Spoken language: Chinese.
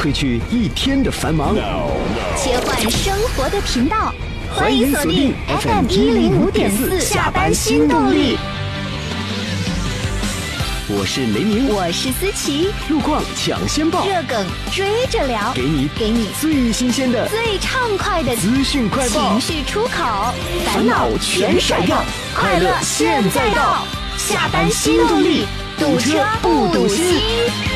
褪去一天的繁忙。 切换生活的频道， 欢迎锁定 FM105.4下班新动力。我是雷鸣， 我是思琪， 路况抢先报， 热梗追着聊， 给你最新鲜的、 最畅快的资讯快报， 情绪出口， 烦恼全甩掉，快乐现在到，下班新动力，堵车不堵心。